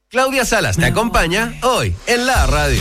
Claudia Salas te acompaña hoy en la radio.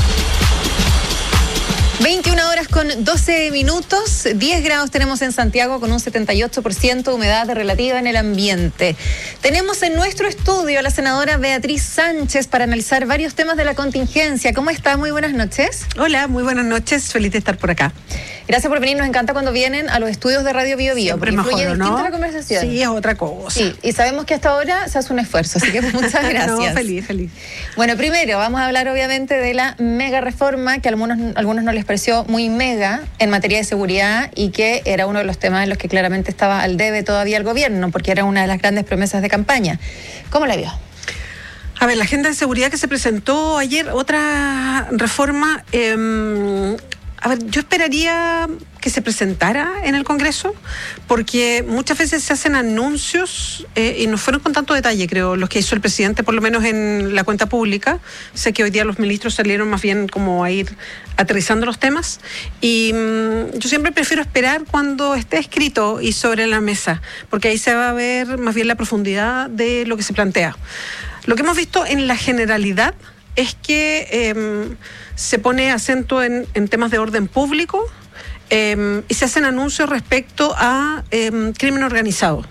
21 horas con 12 minutos, 10 grados tenemos en Santiago con un 78% de humedad relativa en el ambiente. Tenemos en nuestro estudio a la senadora Beatriz Sánchez para analizar varios temas de la contingencia. ¿Cómo está? Muy buenas noches. Hola, muy buenas noches, feliz de estar por acá. Gracias por venir, nos encanta cuando vienen a los estudios de Radio Bio Bio. Siempre mejor, fluye ¿no? distinta la conversación. Sí, es otra cosa. Sí, y sabemos que hasta ahora se hace un esfuerzo, así que muchas gracias. No, feliz. Bueno, primero vamos a hablar obviamente de la mega reforma que a algunos no les pareció muy mega en materia de seguridad y que era uno de los temas en los que claramente estaba al debe todavía el gobierno, porque era una de las grandes promesas de campaña. ¿Cómo la vio? A ver, la agenda de seguridad que se presentó ayer, otra reforma, a ver, yo esperaría que se presentara en el Congreso, porque muchas veces se hacen anuncios y no fueron con tanto detalle, creo, los que hizo el presidente, por lo menos en la cuenta pública. Sé que hoy día los ministros salieron más bien como a ir aterrizando los temas, y yo siempre prefiero esperar cuando esté escrito y sobre la mesa, porque ahí se va a ver más bien la profundidad de lo que se plantea. Lo que hemos visto en la generalidad es que se pone acento en temas de orden público y se hacen anuncios respecto a crimen organizado.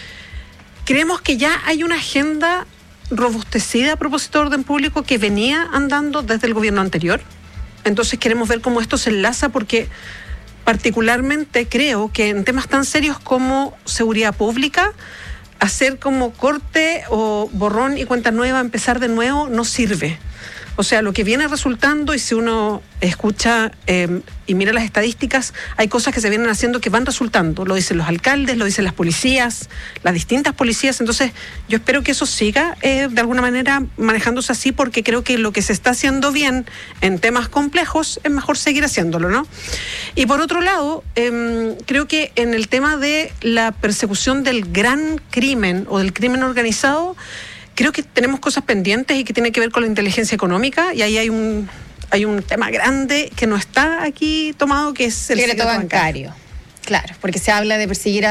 Creemos que ya hay una agenda robustecida a propósito de orden público que venía andando desde el gobierno anterior. Entonces queremos ver cómo esto se enlaza, porque particularmente creo que en temas tan serios como seguridad pública, hacer como corte o borrón y cuenta nueva, empezar de nuevo, no sirve. O sea, lo que viene resultando, y si uno escucha y mira las estadísticas, hay cosas que se vienen haciendo que van resultando. Lo dicen los alcaldes, lo dicen las policías, las distintas policías. Entonces, yo espero que eso siga de alguna manera manejándose así, porque creo que lo que se está haciendo bien en temas complejos es mejor seguir haciéndolo, ¿no? Y por otro lado, creo que en el tema de la persecución del gran crimen o del crimen organizado, creo que tenemos cosas pendientes y que tiene que ver con la inteligencia económica, y ahí hay un tema grande que no está aquí tomado, que es el secreto bancario. Claro, porque se habla de perseguir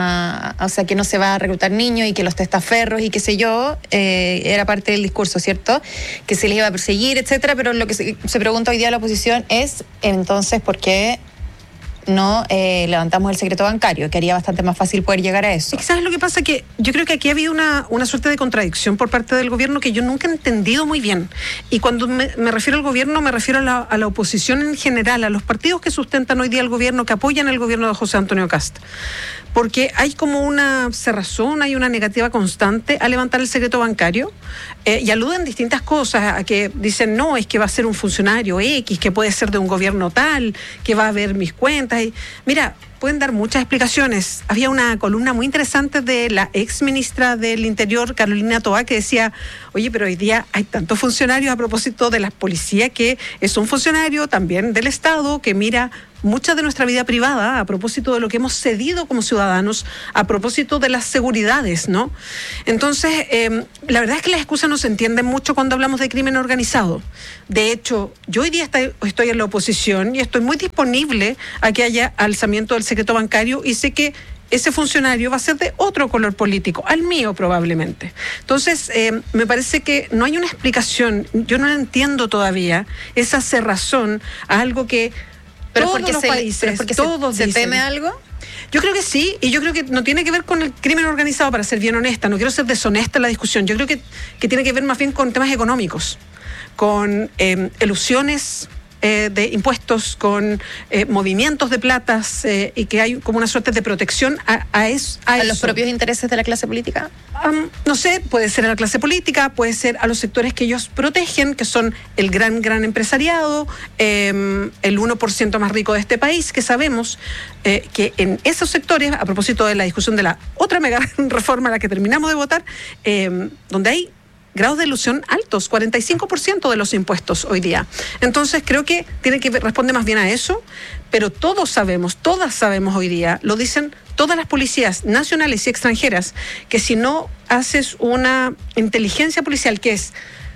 o sea, que no se va a reclutar niños y que los testaferros y qué sé yo, era parte del discurso, ¿cierto? Que se les iba a perseguir, etcétera, pero lo que se pregunta hoy día la oposición es, entonces, ¿por qué no levantamos el secreto bancario? Que haría bastante más fácil poder llegar a eso. ¿Y sabes lo que pasa? Que yo creo que aquí ha habido una suerte de contradicción por parte del gobierno que yo nunca he entendido muy bien. Y cuando me refiero al gobierno, me refiero a la oposición en general, a los partidos que sustentan hoy día el gobierno, que apoyan el gobierno de José Antonio Kast. Porque hay como una cerrazón, hay una negativa constante a levantar el secreto bancario, y aluden distintas cosas, a que dicen, no, es que va a ser un funcionario X, que puede ser de un gobierno tal, que va a ver mis cuentas. Y mira, pueden dar muchas explicaciones. Había una columna muy interesante de la ex ministra del Interior, Carolina Toá, que decía, oye, pero hoy día hay tantos funcionarios a propósito de la policía, que es un funcionario también del Estado que mira mucha de nuestra vida privada a propósito de lo que hemos cedido como ciudadanos, a propósito de las seguridades, ¿no? Entonces, la verdad es que las excusas no se entienden mucho cuando hablamos de crimen organizado. De hecho, yo hoy día estoy en la oposición y estoy muy disponible a que haya alzamiento del secreto bancario, y sé que ese funcionario va a ser de otro color político, al mío probablemente. Entonces, me parece que no hay una explicación, yo no entiendo todavía esa cerrazón a algo que todos los países, todos ¿Se teme algo? Yo creo que sí, y yo creo que no tiene que ver con el crimen organizado, para ser bien honesta. No quiero ser deshonesta en la discusión. Yo creo que tiene que ver más bien con temas económicos, con elusiones de impuestos, con movimientos de platas, y que hay como una suerte de protección a los propios intereses de la clase política. No sé, puede ser a la clase política, puede ser a los sectores que ellos protegen, que son el gran empresariado, el 1% más rico de este país, que sabemos que en esos sectores, a propósito de la discusión de la otra mega reforma a la que terminamos de votar, donde hay grados de ilusión altos, 45% de los impuestos hoy día. Entonces creo que responde más bien a eso, pero todas sabemos hoy día, lo dicen todas las policías nacionales y extranjeras, que si no haces una inteligencia policial, que es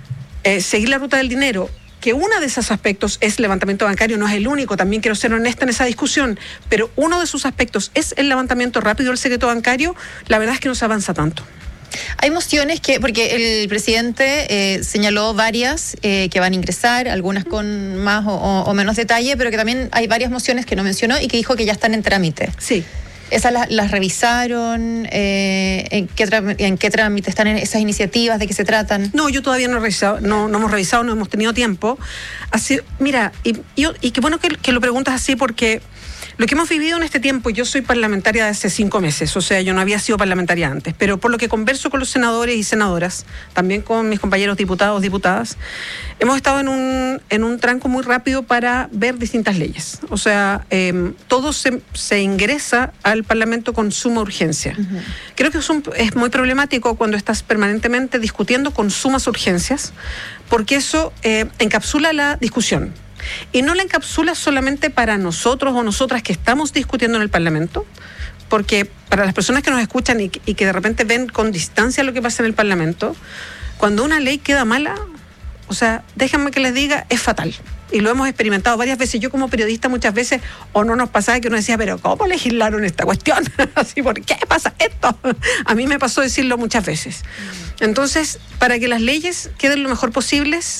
seguir la ruta del dinero, que uno de esos aspectos es levantamiento bancario, no es el único, también quiero ser honesta en esa discusión, pero uno de sus aspectos es el levantamiento rápido del secreto bancario, la verdad es que no se avanza tanto. Hay mociones porque el presidente señaló varias que van a ingresar, algunas con más o menos detalle, pero que también hay varias mociones que no mencionó y que dijo que ya están en trámite. Sí. ¿Esas las revisaron? ¿En qué trámite están esas iniciativas? ¿De qué se tratan? No, yo todavía no he revisado, no hemos revisado, no hemos tenido tiempo. Así, mira, y qué bueno que lo preguntas así, porque lo que hemos vivido en este tiempo, yo soy parlamentaria de hace 5 meses, o sea, yo no había sido parlamentaria antes, pero por lo que converso con los senadores y senadoras, también con mis compañeros diputados, diputadas, hemos estado en un tranco muy rápido para ver distintas leyes. O sea, todo se ingresa al Parlamento con suma urgencia. Uh-huh. Creo que es muy problemático cuando estás permanentemente discutiendo con sumas urgencias, porque eso encapsula la discusión. Y no la encapsula solamente para nosotros o nosotras que estamos discutiendo en el Parlamento, porque para las personas que nos escuchan y que de repente ven con distancia lo que pasa en el Parlamento, cuando una ley queda mala, o sea, déjenme que les diga, es fatal. Y lo hemos experimentado varias veces. Yo como periodista muchas veces, o no nos pasaba que uno decía, pero ¿cómo legislaron esta cuestión? Así, ¿por qué pasa esto? A mí me pasó decirlo muchas veces. Entonces, para que las leyes queden lo mejor posibles,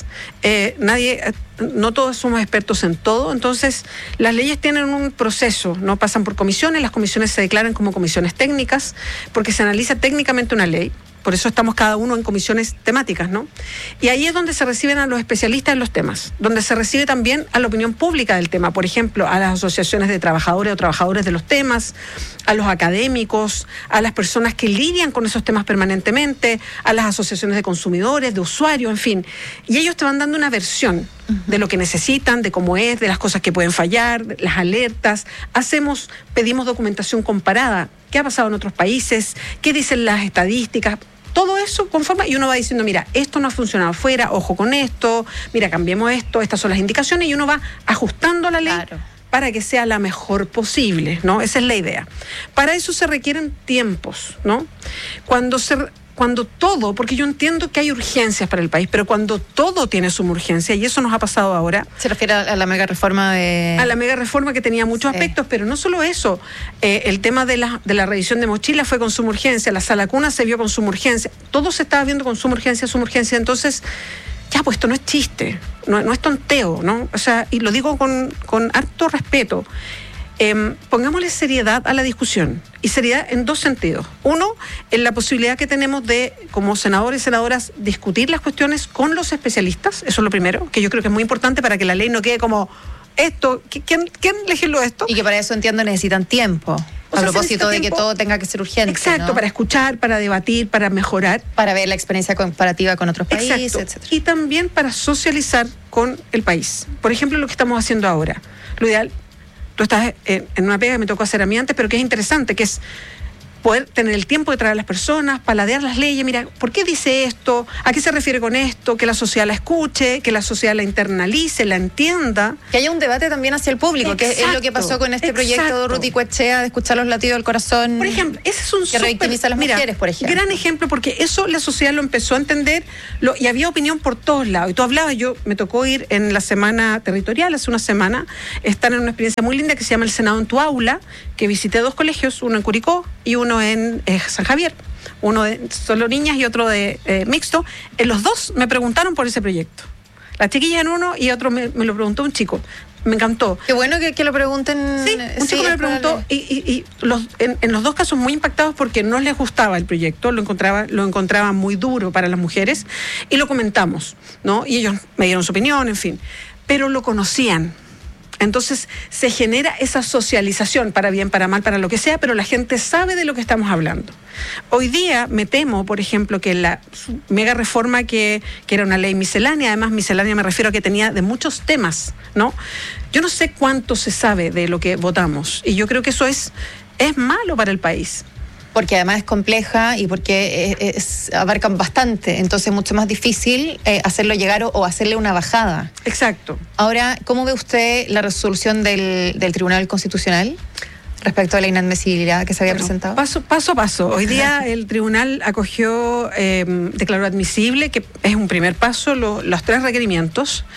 no todos somos expertos en todo, entonces las leyes tienen un proceso, no pasan por comisiones, las comisiones se declaran como comisiones técnicas, porque se analiza técnicamente una ley. Por eso estamos cada uno en comisiones temáticas, ¿no? Y ahí es donde se reciben a los especialistas en los temas, donde se recibe también a la opinión pública del tema, por ejemplo, a las asociaciones de trabajadores o trabajadores de los temas, a los académicos, a las personas que lidian con esos temas permanentemente, a las asociaciones de consumidores, de usuarios, en fin. Y ellos te van dando una versión de lo que necesitan, de cómo es, de las cosas que pueden fallar, de las alertas. Pedimos documentación comparada. ¿Qué ha pasado en otros países? ¿Qué dicen las estadísticas? Todo eso conforma y uno va diciendo, mira, esto no ha funcionado afuera, ojo con esto, mira, cambiemos esto, estas son las indicaciones, y uno va ajustando la ley para que sea la mejor posible, ¿no? Esa es la idea. Para eso se requieren tiempos, ¿no? Cuando todo, porque yo entiendo que hay urgencias para el país, pero cuando todo tiene suma urgencia, y eso nos ha pasado ahora. ¿Se refiere a la mega reforma a la mega reforma que tenía muchos aspectos, pero no solo eso. El tema de la revisión de mochilas fue con suma urgencia, la sala cuna se vio con suma urgencia, todo se estaba viendo con suma urgencia, entonces, ya, pues esto no es chiste, no es tonteo, ¿no? O sea, y lo digo con harto respeto. Pongámosle seriedad a la discusión, y seriedad en dos sentidos. Uno, en la posibilidad que tenemos de, como senadores y senadoras, discutir las cuestiones con los especialistas. Eso es lo primero, que yo creo que es muy importante para que la ley no quede como esto. ¿Quién legisló esto? Y que para eso, entiendo, necesitan tiempo. A propósito de que todo tenga que ser urgente. Exacto, ¿no? Para escuchar, para debatir, para mejorar. Para ver la experiencia comparativa con otros países, etc. Y también para socializar con el país. Por ejemplo, lo que estamos haciendo ahora. Lo ideal, tú estás en una pega que me tocó hacer a mí antes, pero que es interesante, que es poder tener el tiempo de traer a las personas, paladear las leyes, mira, ¿por qué dice esto? ¿A qué se refiere con esto? Que la sociedad la escuche, que la sociedad la internalice, la entienda. Que haya un debate también hacia el público, exacto, que es lo que pasó con este proyecto de Ruti Coechea, de escuchar los latidos del corazón. Por ejemplo, ese es un que revictimiza a las mujeres, por ejemplo. Gran ejemplo, porque eso la sociedad lo empezó a entender, y había opinión por todos lados. Y tú hablabas, me tocó ir en la semana territorial, hace una semana, estar en una experiencia muy linda que se llama El Senado en tu Aula, que visité 2 colegios, uno en Curicó y uno en San Javier, uno de solo niñas y otro de mixto. En los 2 me preguntaron por ese proyecto. Las chiquillas en uno y otro me lo preguntó un chico. Me encantó. Qué bueno que lo pregunten. Sí, un chico me preguntó y en los 2 casos muy impactados porque no les gustaba el proyecto, lo encontraban muy duro para las mujeres, y lo comentamos, ¿no? Y ellos me dieron su opinión, en fin, pero lo conocían. Entonces se genera esa socialización, para bien, para mal, para lo que sea, pero la gente sabe de lo que estamos hablando. Hoy día me temo, por ejemplo, que la mega reforma que era una ley miscelánea, además miscelánea me refiero a que tenía de muchos temas, ¿no? Yo no sé cuánto se sabe de lo que votamos, y yo creo que eso es malo para el país. Porque además es compleja y porque abarcan bastante, entonces es mucho más difícil hacerlo llegar o hacerle una bajada. Exacto. Ahora, ¿cómo ve usted la resolución del Tribunal Constitucional respecto a la inadmisibilidad que se había presentado? Paso a paso. Hoy día el tribunal acogió, declaró admisible, que es un primer paso, los 3 requerimientos.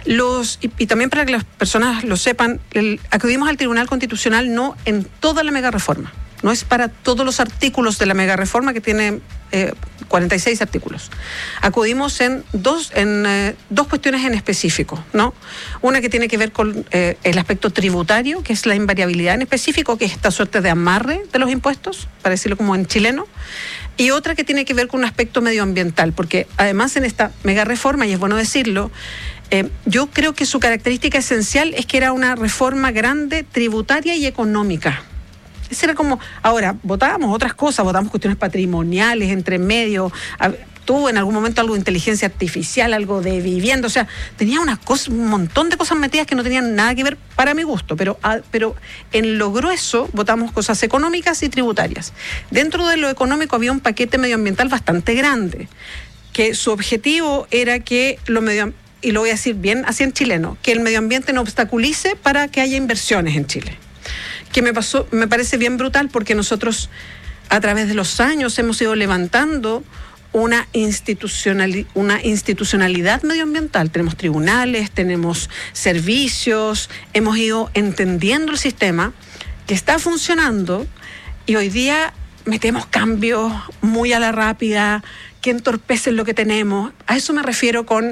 Y también para que las personas lo sepan, acudimos al Tribunal Constitucional no en toda la mega reforma. no es para todos los artículos de la mega reforma que tiene 46 artículos. Acudimos en dos cuestiones en específico, ¿no? Una que tiene que ver con el aspecto tributario, que es la invariabilidad en específico, que es esta suerte de amarre de los impuestos, para decirlo como en chileno, y otra que tiene que ver con un aspecto medioambiental, porque además en esta mega reforma, y es bueno decirlo, yo creo que su característica esencial es que era una reforma grande, tributaria y económica. Ese era como, ahora, votábamos otras cosas, votamos cuestiones patrimoniales, entre medio, tuvo en algún momento algo de inteligencia artificial, algo de vivienda, o sea, tenía un montón de cosas metidas que no tenían nada que ver para mi gusto, pero en lo grueso votamos cosas económicas y tributarias. Dentro de lo económico había un paquete medioambiental bastante grande, que su objetivo era que y lo voy a decir bien así en chileno, que el medio ambiente no obstaculice para que haya inversiones en Chile. Que me parece bien brutal porque nosotros a través de los años hemos ido levantando una institucionalidad medioambiental. Tenemos tribunales, tenemos servicios, hemos ido entendiendo el sistema que está funcionando y hoy día metemos cambios muy a la rápida que entorpecen lo que tenemos. A eso me refiero con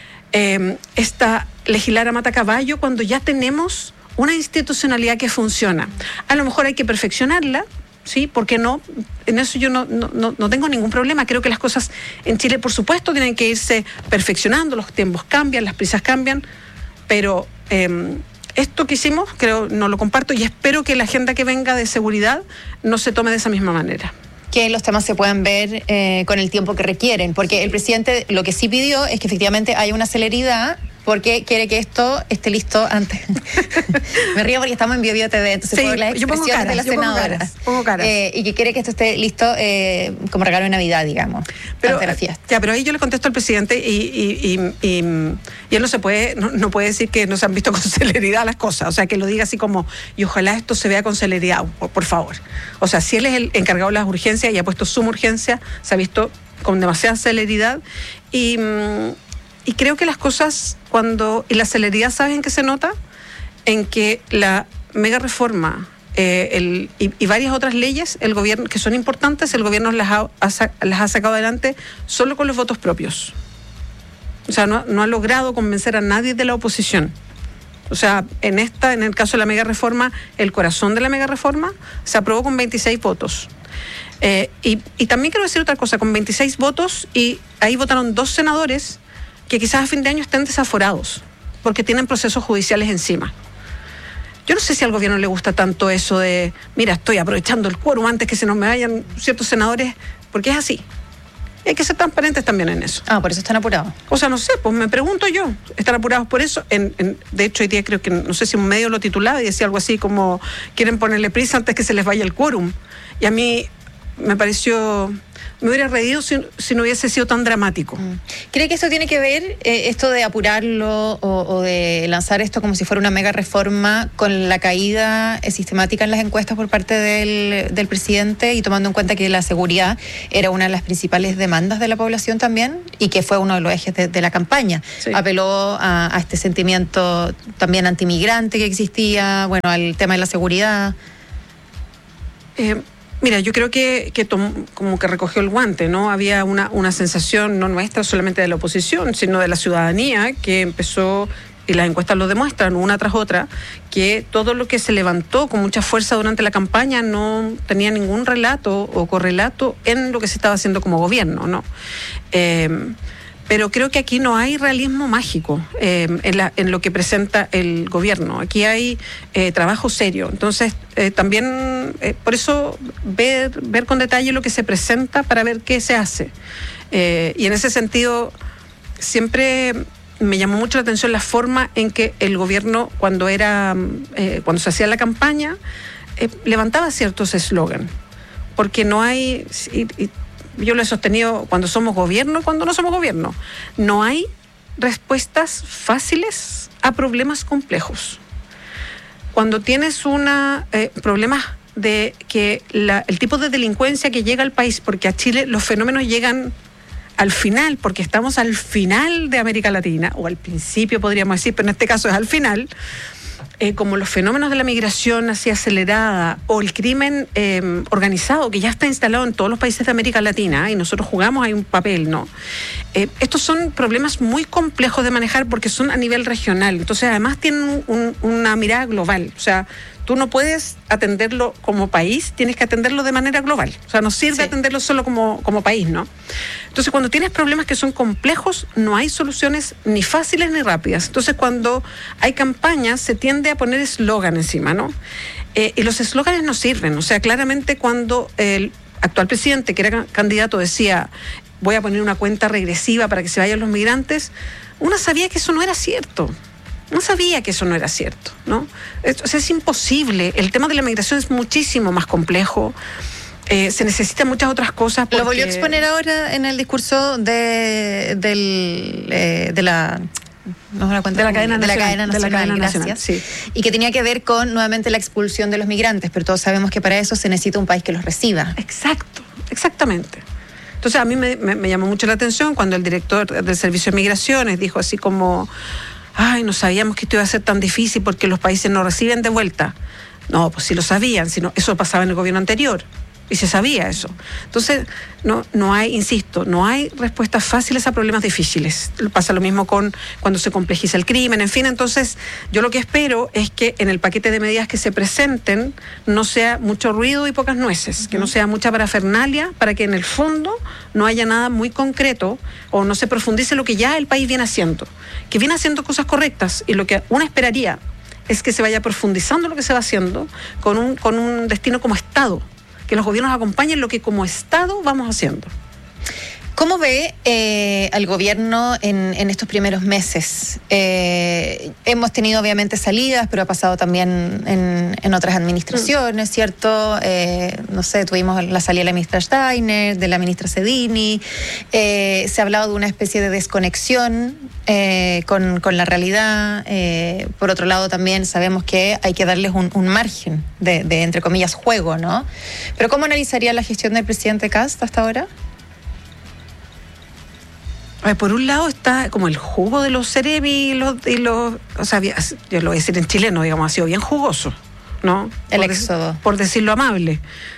esta legislar a matacaballo cuando ya tenemos una institucionalidad que funciona. A lo mejor hay que perfeccionarla, ¿sí? ¿Por qué no? En eso yo no tengo ningún problema. Creo que las cosas en Chile, por supuesto, tienen que irse perfeccionando, los tiempos cambian, las prisas cambian, pero esto que hicimos, creo, no lo comparto y espero que la agenda que venga de seguridad no se tome de esa misma manera. Que los temas se puedan ver con el tiempo que requieren, porque el presidente lo que sí pidió es que efectivamente haya una celeridad, porque quiere que esto esté listo antes. Me río porque estamos en Bio TV, entonces sí, por las expresiones de la senadora. Pongo caras. Y que quiere que esto esté listo como regalo de Navidad, digamos, pero, ante la fiesta. Ya, pero ahí yo le contesto al presidente y él no puede decir que no se han visto con celeridad las cosas, o sea, que lo diga así como, y ojalá esto se vea con celeridad, por favor. O sea, si él es el encargado de las urgencias y ha puesto suma urgencia, se ha visto con demasiada celeridad y creo que las cosas y la celeridad, ¿sabes en qué se nota? En que la mega reforma y varias otras leyes, el gobierno, que son importantes, el gobierno las ha sacado adelante solo con los votos propios. O sea, no ha logrado convencer a nadie de la oposición. O sea, en el caso de la mega reforma, el corazón de la mega reforma se aprobó con 26 votos. Y también quiero decir otra cosa, con 26 votos, y ahí votaron 2 senadores que quizás a fin de año estén desaforados, porque tienen procesos judiciales encima. Yo no sé si al gobierno le gusta tanto eso de, mira, estoy aprovechando el quórum antes que se nos me vayan ciertos senadores, porque es así. Y hay que ser transparentes también en eso. Por eso están apurados. O sea, no sé, pues me pregunto yo, ¿están apurados por eso? De hecho, hoy día creo que, no sé si un medio lo titulaba y decía algo así como, quieren ponerle prisa antes que se les vaya el quórum. Y a mí me hubiera reído si no hubiese sido tan dramático. ¿Cree que eso tiene que ver, esto de apurarlo o de lanzar esto como si fuera una mega reforma, con la caída sistemática en las encuestas por parte del presidente, y tomando en cuenta que la seguridad era una de las principales demandas de la población también y que fue uno de los ejes de la campaña? Sí. Apeló a este sentimiento también antimigrante que existía, bueno, al tema de la seguridad. Mira, yo creo que como que recogió el guante, ¿no? Había una sensación no nuestra solamente de la oposición, sino de la ciudadanía, que empezó, y las encuestas lo demuestran una tras otra, que todo lo que se levantó con mucha fuerza durante la campaña no tenía ningún relato o correlato en lo que se estaba haciendo como gobierno, ¿no? Pero creo que aquí no hay realismo mágico en lo que presenta el gobierno. Aquí hay trabajo serio. Entonces, también, por eso, ver con detalle lo que se presenta para ver qué se hace. Y en ese sentido, siempre me llamó mucho la atención la forma en que el gobierno, cuando se hacía la campaña, levantaba ciertos eslogans. Porque no hay... Yo lo he sostenido cuando somos gobierno y cuando no somos gobierno. No hay respuestas fáciles a problemas complejos. Cuando tienes problemas de que el tipo de delincuencia que llega al país, porque a Chile los fenómenos llegan al final, porque estamos al final de América Latina, o al principio podríamos decir, pero en este caso es al final, como los fenómenos de la migración así acelerada o el crimen organizado que ya está instalado en todos los países de América Latina, y nosotros jugamos ahí un papel, ¿no? Estos son problemas muy complejos de manejar porque son a nivel regional, entonces además tienen una mirada global, o sea, tú no puedes atenderlo como país, tienes que atenderlo de manera global. O sea, no sirve atenderlo solo como país, ¿no? Entonces, cuando tienes problemas que son complejos, no hay soluciones ni fáciles ni rápidas. Entonces, cuando hay campañas, se tiende a poner eslogan encima, ¿no? Y los eslóganes no sirven. O sea, claramente cuando el actual presidente, que era candidato, decía, voy a poner una cuenta regresiva para que se vayan los migrantes, uno sabía que eso no era cierto. No sabía que eso no era cierto, ¿no? O sea, es imposible. El tema de la migración es muchísimo más complejo. Se necesitan muchas otras cosas. Lo volvió a exponer ahora en el discurso de la cadena nacional, sí. Y que tenía que ver con nuevamente la expulsión de los migrantes, pero todos sabemos que para eso se necesita un país que los reciba. Exacto, exactamente. Entonces a mí me llamó mucho la atención cuando el director del Servicio de Migraciones dijo así como... Ay, no sabíamos que esto iba a ser tan difícil porque los países no reciben de vuelta. No, pues sí lo sabían, eso pasaba en el gobierno anterior y se sabía eso. Entonces, no hay, insisto, no hay respuestas fáciles a problemas difíciles. Pasa lo mismo cuando se complejiza el crimen, en fin. Entonces, yo lo que espero es que en el paquete de medidas que se presenten no sea mucho ruido y pocas nueces, que no sea mucha parafernalia, para que en el fondo no haya nada muy concreto o no se profundice lo que ya el país viene haciendo, que viene haciendo cosas correctas, y lo que uno esperaría es que se vaya profundizando lo que se va haciendo con un destino como Estado, que los gobiernos acompañen lo que como Estado vamos haciendo. ¿Cómo ve al gobierno en estos primeros meses? Hemos tenido obviamente salidas, pero ha pasado también en otras administraciones, ¿cierto? No sé, tuvimos la salida de la ministra Steiner, de la ministra Sedini. Se ha hablado de una especie de desconexión con la realidad. Por otro lado, también sabemos que hay que darles un margen de, entre comillas, juego, ¿no? Pero ¿cómo analizaría la gestión del presidente Kast hasta ahora? Por un lado está como el jugo de los Ceremi y los, o sea, yo lo voy a decir en chileno, digamos, ha sido bien jugoso, ¿no? El éxodo. Por decirlo amable,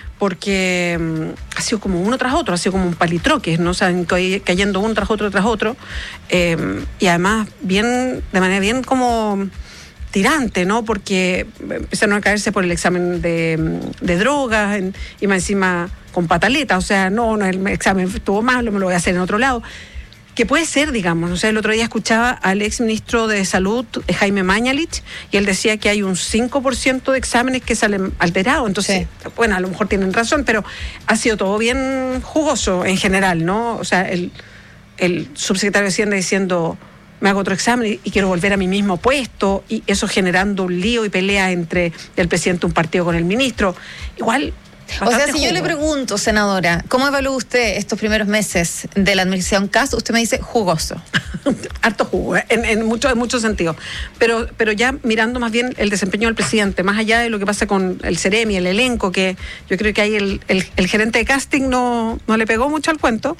porque ha sido como uno tras otro, ha sido como un palitroque, ¿no? O sea, cayendo uno tras otro, y además de manera bien como tirante, ¿no? Porque empezaron a caerse por el examen de drogas y más encima con pataleta, o sea, no, el examen estuvo malo, me lo voy a hacer en otro lado. Que puede ser, digamos, o sea, el otro día escuchaba al ex ministro de Salud, Jaime Mañalich, y él decía que hay un 5% de exámenes que salen alterados. Entonces, bueno, a lo mejor tienen razón, pero ha sido todo bien jugoso en general, ¿no? O sea, el subsecretario de Hacienda diciendo, me hago otro examen y quiero volver a mi mismo puesto, y eso generando un lío y pelea entre el presidente de un partido con el ministro. Igual... O sea, si yo le pregunto, senadora, ¿cómo evalúa usted estos primeros meses de la administración Kast? Usted me dice jugoso. Harto jugo, en muchos sentidos. Pero ya mirando más bien el desempeño del presidente, más allá de lo que pasa con el Ceremi, el elenco, que yo creo que ahí el gerente de casting no le pegó mucho al cuento,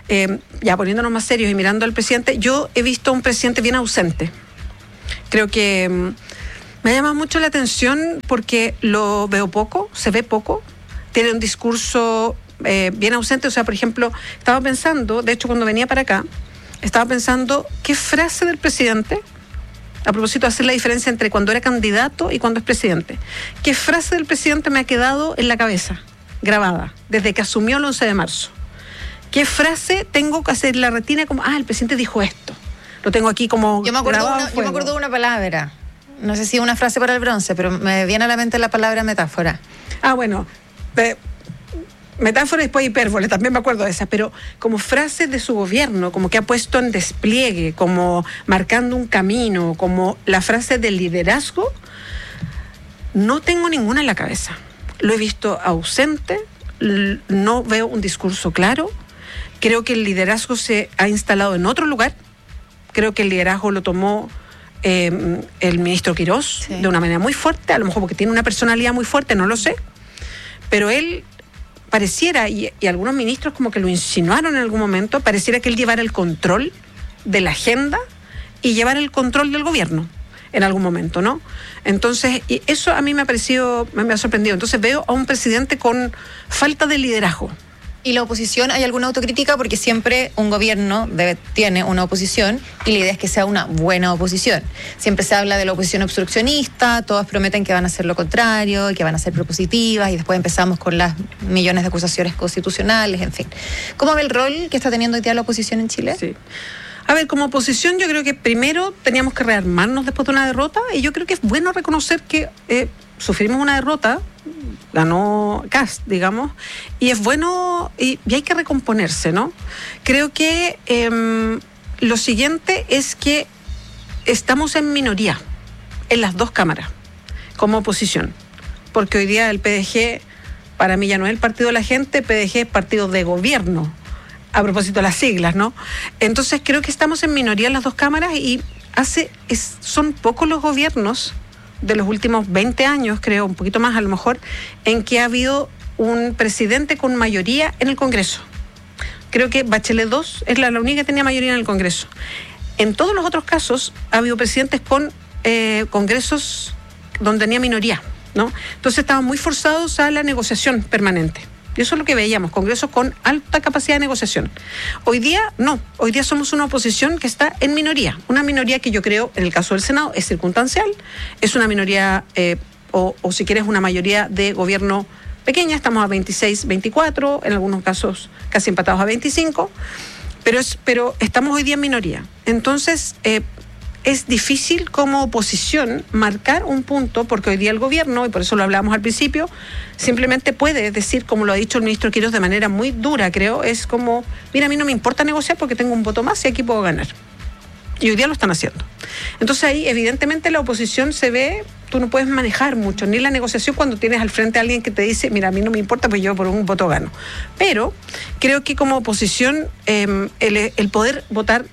ya poniéndonos más serios y mirando al presidente, yo he visto a un presidente bien ausente. Creo que me llama mucho la atención porque lo veo poco, se ve poco. Tiene un discurso bien ausente. O sea, por ejemplo, estaba pensando, de hecho cuando venía para acá, estaba pensando qué frase del presidente, a propósito de hacer la diferencia entre cuando era candidato y cuando es presidente, qué frase del presidente me ha quedado en la cabeza, grabada, desde que asumió el 11 de marzo. ¿Qué frase tengo que hacer en la retina como, el presidente dijo esto? Lo tengo aquí como Yo me acuerdo de una palabra, no sé si una frase para el bronce, pero me viene a la mente la palabra metáfora. Bueno... metáfora y después hipérbole, también me acuerdo de esa, pero como frases de su gobierno, como que ha puesto en despliegue, como marcando un camino, como la frase del liderazgo, no tengo ninguna en la cabeza. Lo he visto ausente, no veo un discurso claro, creo que el liderazgo se ha instalado en otro lugar, creo que el liderazgo lo tomó el ministro Quirós de una manera muy fuerte, a lo mejor porque tiene una personalidad muy fuerte, no lo sé. Pero él pareciera, y algunos ministros como que lo insinuaron en algún momento, pareciera que él llevara el control de la agenda y llevara el control del gobierno. en algún momento, ¿no? Entonces, y eso a mí me ha sorprendido. Entonces veo a un presidente con falta de liderazgo. ¿Y la oposición, hay alguna autocrítica? Porque siempre un gobierno tiene una oposición y la idea es que sea una buena oposición. Siempre se habla de la oposición obstruccionista, todos prometen que van a hacer lo contrario y que van a ser propositivas y después empezamos con las millones de acusaciones constitucionales, en fin. ¿Cómo ve el rol que está teniendo hoy día la oposición en Chile? Sí. A ver, como oposición yo creo que primero teníamos que rearmarnos después de una derrota y yo creo que es bueno reconocer que sufrimos una derrota, ganó Kast, digamos, y es bueno y hay que recomponerse, ¿no? Creo que lo siguiente es que estamos en minoría en las dos cámaras como oposición, porque hoy día el PDG para mí ya no es el partido de la gente, PDG es partido de gobierno, a propósito de las siglas, ¿no? Entonces creo que estamos en minoría en las dos cámaras y son pocos los gobiernos de los últimos 20 años, creo, un poquito más a lo mejor, en que ha habido un presidente con mayoría en el Congreso. Creo que Bachelet II es la única que tenía mayoría en el Congreso. En todos los otros casos ha habido presidentes con congresos donde tenía minoría, ¿no? Entonces estaban muy forzados a la negociación permanente. Y eso es lo que veíamos, congresos con alta capacidad de negociación. Hoy día no, hoy día somos una oposición que está en minoría. Una minoría que yo creo, en el caso del Senado, es circunstancial, es una minoría, o si quieres, una mayoría de gobierno pequeña, estamos a 26, 24, en algunos casos casi empatados a 25, pero estamos hoy día en minoría. Entonces, es difícil como oposición marcar un punto, porque hoy día el gobierno, y por eso lo hablábamos al principio, simplemente puede decir, como lo ha dicho el ministro Quirós de manera muy dura, creo, es como, mira, a mí no me importa negociar porque tengo un voto más y aquí puedo ganar. Y hoy día lo están haciendo. Entonces ahí evidentemente la oposición se ve, tú no puedes manejar mucho, ni la negociación cuando tienes al frente a alguien que te dice, mira, a mí no me importa, pues yo por un voto gano. Pero creo que como oposición el poder votar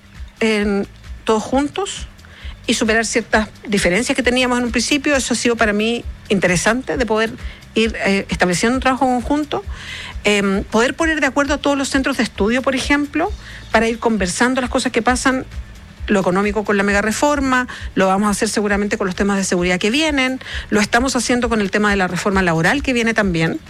todos juntos y superar ciertas diferencias que teníamos en un principio, eso ha sido para mí interesante, de poder ir estableciendo un trabajo conjunto, poder poner de acuerdo a todos los centros de estudio, por ejemplo, para ir conversando las cosas que pasan, lo económico con la mega reforma, lo vamos a hacer seguramente con los temas de seguridad que vienen, lo estamos haciendo con el tema de la reforma laboral que viene también.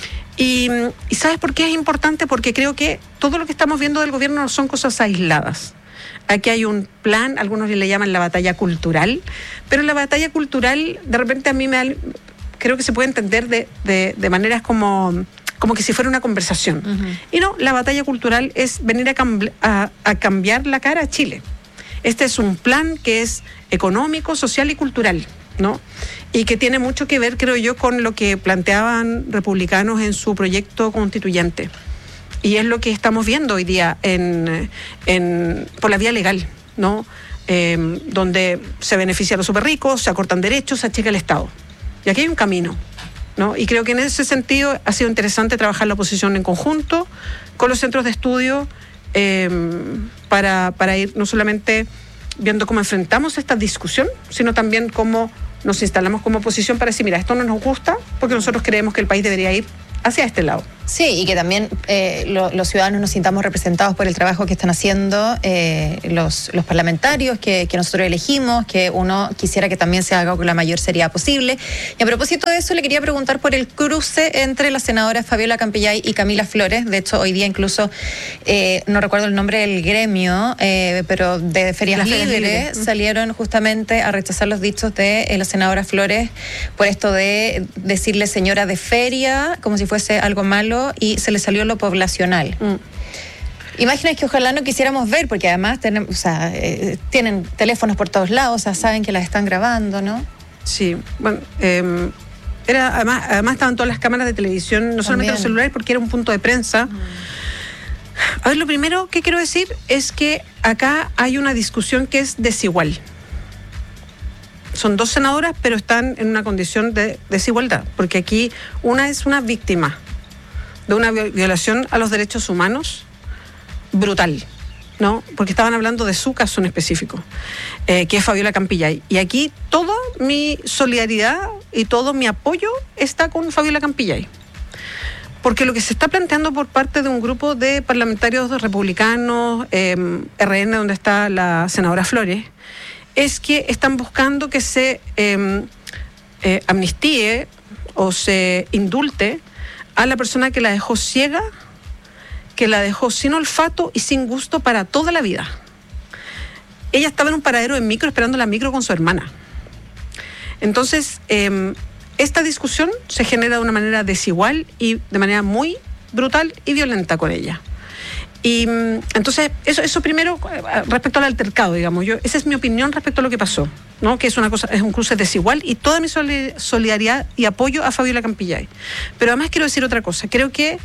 Y ¿sabes por qué es importante? Porque creo que todo lo que estamos viendo del gobierno no son cosas aisladas. Aquí hay un plan, algunos le llaman la batalla cultural, pero la batalla cultural de repente a mí creo que se puede entender de maneras como que si fuera una conversación. Uh-huh. Y no, la batalla cultural es venir a cambiar la cara a Chile. Este es un plan que es económico, social y cultural, ¿no? Y que tiene mucho que ver, creo yo, con lo que planteaban republicanos en su proyecto constituyente. Y es lo que estamos viendo hoy día por la vía legal, ¿no? Donde se beneficia a los superricos, se acortan derechos, se achica el Estado. Y aquí hay un camino, ¿no? Y creo que en ese sentido ha sido interesante trabajar la oposición en conjunto con los centros de estudio para ir no solamente viendo cómo enfrentamos esta discusión, sino también cómo nos instalamos como oposición para decir, mira, esto no nos gusta porque nosotros creemos que el país debería ir hacia este lado. Sí, y que también los ciudadanos nos sintamos representados por el trabajo que están haciendo los parlamentarios que nosotros elegimos, que uno quisiera que también se haga con la mayor seriedad posible. Y a propósito de eso, le quería preguntar por el cruce entre la senadora Fabiola Campillay y Camila Flores. De hecho, hoy día incluso, no recuerdo el nombre del gremio, pero de Ferias Libres salieron justamente a rechazar los dichos de la senadora Flores por esto de decirle señora de feria, como si fuese algo malo, y se le salió lo poblacional. Imágenes que ojalá no quisiéramos ver, porque además tienen teléfonos por todos lados, saben que las están grabando, ¿no? Sí, bueno, además estaban todas las cámaras de televisión, no solamente los celulares, porque era un punto de prensa. A ver, lo primero que quiero decir es que acá hay una discusión que es desigual. Son dos senadoras, pero están en una condición de desigualdad, porque aquí una es una víctima de una violación a los derechos humanos brutal, ¿no? Porque estaban hablando de su caso en específico, que es Fabiola Campillay. Y aquí toda mi solidaridad y todo mi apoyo está con Fabiola Campillay. Porque lo que se está planteando por parte de un grupo de parlamentarios republicanos, RN, donde está la senadora Flores, es que están buscando que se amnistíe o se indulte a la persona que la dejó ciega, que la dejó sin olfato y sin gusto para toda la vida. Ella estaba en un paradero de micro esperando la micro con su hermana. Entonces, esta discusión se genera de una manera desigual y de manera muy brutal y violenta con ella. Y entonces, eso primero, respecto al altercado, digamos, esa es mi opinión respecto a lo que pasó, ¿no? Que es un cruce desigual, y toda mi solidaridad y apoyo a Fabiola Campillay. Pero además quiero decir otra cosa. Creo que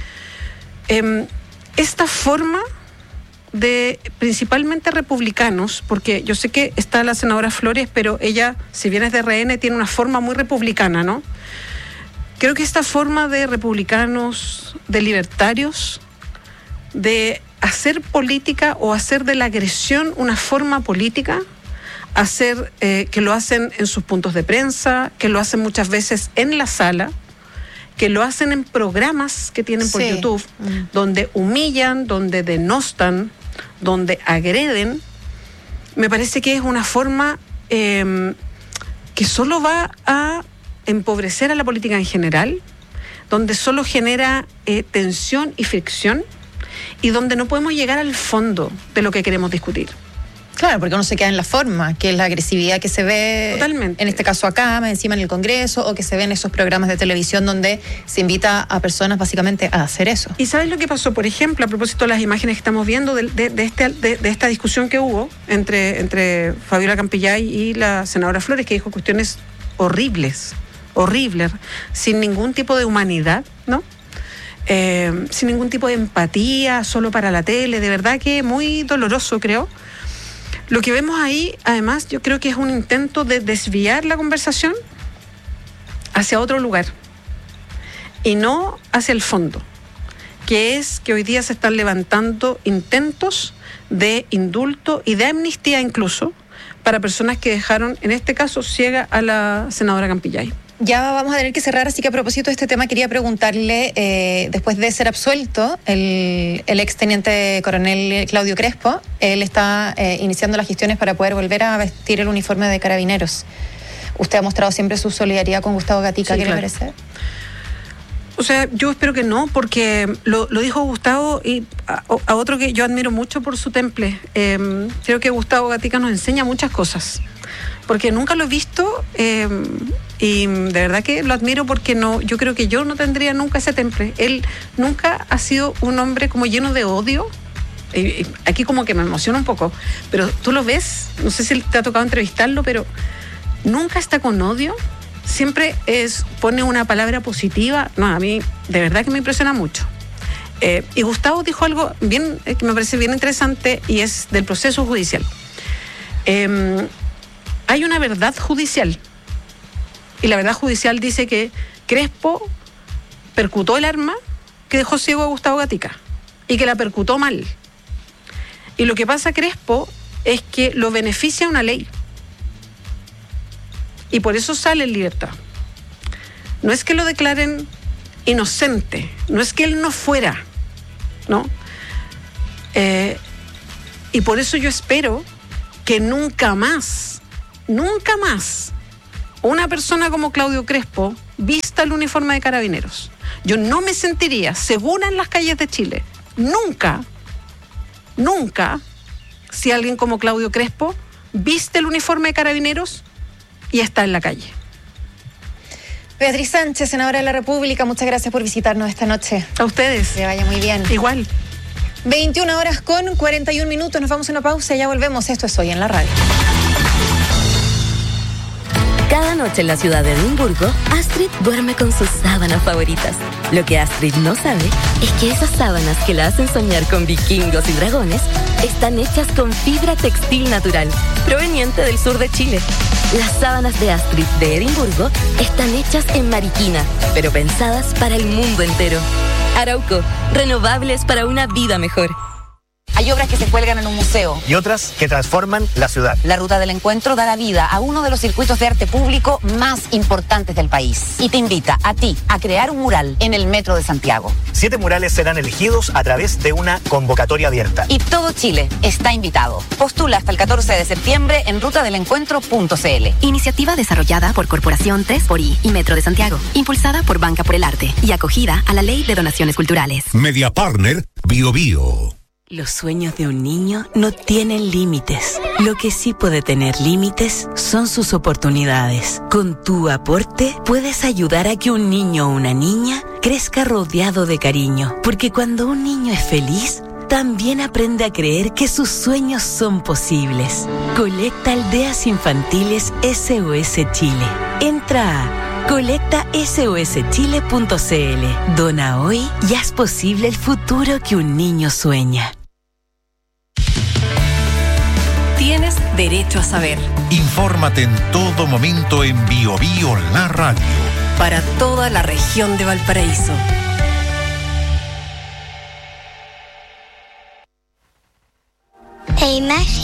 esta forma de principalmente republicanos, porque yo sé que está la senadora Flores, pero ella, si bien es de RN, tiene una forma muy republicana, ¿no? Creo que esta forma de republicanos, de libertarios, de hacer política o hacer de la agresión una forma política, hacer que lo hacen en sus puntos de prensa, que lo hacen muchas veces en la sala, que lo hacen en programas que tienen por YouTube, donde humillan, donde denostan, donde agreden, me parece que es una forma que solo va a empobrecer a la política en general, donde solo genera tensión y fricción, y donde no podemos llegar al fondo de lo que queremos discutir. Claro, porque uno se queda en la forma, que es la agresividad que se ve, totalmente, en este caso acá, más encima en el Congreso, o que se ve en esos programas de televisión donde se invita a personas básicamente a hacer eso. ¿Y sabes lo que pasó, por ejemplo, a propósito de las imágenes que estamos viendo de esta discusión que hubo entre Fabiola Campillay y la senadora Flores, que dijo cuestiones horribles, sin ningún tipo de humanidad, ¿no? Sin ningún tipo de empatía, solo para la tele, de verdad que muy doloroso, creo. Lo que vemos ahí, además, yo creo que es un intento de desviar la conversación hacia otro lugar y no hacia el fondo, que es que hoy día se están levantando intentos de indulto y de amnistía incluso para personas que dejaron, en este caso, ciega a la senadora Campillay. Ya vamos a tener que cerrar, así que a propósito de este tema quería preguntarle, después de ser absuelto el exteniente coronel Claudio Crespo, él está iniciando las gestiones para poder volver a vestir el uniforme de carabineros. Usted ha mostrado siempre su solidaridad con Gustavo Gatica, ¿qué le parece? O sea, yo espero que no, porque lo dijo Gustavo, y a otro que yo admiro mucho por su temple. Creo que Gustavo Gatica nos enseña muchas cosas, porque nunca lo he visto, y de verdad que lo admiro, porque yo creo que yo no tendría nunca ese temple. Él nunca ha sido un hombre como lleno de odio. Aquí como que me emociona un poco, pero tú lo ves, no sé si te ha tocado entrevistarlo, pero nunca está con odio, siempre pone una palabra positiva. No, a mí de verdad que me impresiona mucho. Y Gustavo dijo algo bien, que me parece bien interesante, y es del proceso judicial. Hay una verdad judicial, y la verdad judicial dice que Crespo percutó el arma que dejó ciego a Gustavo Gatica, y que la percutó mal. Y lo que pasa, Crespo, es que lo beneficia una ley, y por eso sale en libertad. No es que lo declaren inocente, no es que él no fuera, ¿no? Y por eso yo espero que nunca más una persona como Claudio Crespo vista el uniforme de carabineros. Yo no me sentiría segura en las calles de Chile, nunca, si alguien como Claudio Crespo viste el uniforme de carabineros y está en la calle. Beatriz Sánchez, senadora de la República, muchas gracias por visitarnos esta noche. A ustedes. Que vaya muy bien. Igual. 21:41, nos vamos a una pausa y ya volvemos. Esto es Hoy en la Radio. Cada noche en la ciudad de Edimburgo, Astrid duerme con sus sábanas favoritas. Lo que Astrid no sabe es que esas sábanas que la hacen soñar con vikingos y dragones están hechas con fibra textil natural, proveniente del sur de Chile. Las sábanas de Astrid de Edimburgo están hechas en Mariquina, pero pensadas para el mundo entero. Arauco, renovables para una vida mejor. Hay obras que se cuelgan en un museo. Y otras que transforman la ciudad. La Ruta del Encuentro da la vida a uno de los circuitos de arte público más importantes del país. Y te invita a ti a crear un mural en el Metro de Santiago. 7 murales serán elegidos a través de una convocatoria abierta. Y todo Chile está invitado. Postula hasta el 14 de septiembre en rutadelencuentro.cl. Iniciativa desarrollada por Corporación 3xI y Metro de Santiago. Impulsada por Banca por el Arte y acogida a la Ley de Donaciones Culturales. Media Partner Bio Bio. Los sueños de un niño no tienen límites. Lo que sí puede tener límites son sus oportunidades. Con tu aporte puedes ayudar a que un niño o una niña crezca rodeado de cariño. Porque cuando un niño es feliz, también aprende a creer que sus sueños son posibles. Colecta Aldeas Infantiles SOS Chile. Entra a colectasoschile.cl. Dona hoy y haz posible el futuro que un niño sueña. Tienes derecho a saber. Infórmate en todo momento en Bio Bio La Radio. Para toda la región de Valparaíso. Hey, Max.